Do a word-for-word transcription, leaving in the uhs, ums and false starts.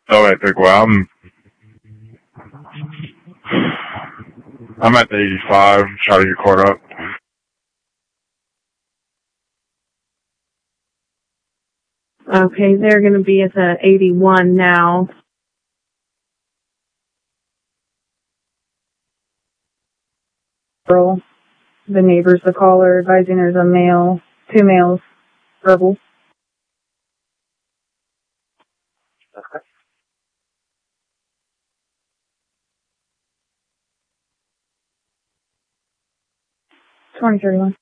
Oh, wait, Big Well, I'm, I'm at the eighty-five, trying to get caught up. Okay, they're going to be at the eighty-one now. Girl, the neighbors, the caller, advising there's a male, two males, verbal. Okay. twenty thirty-one.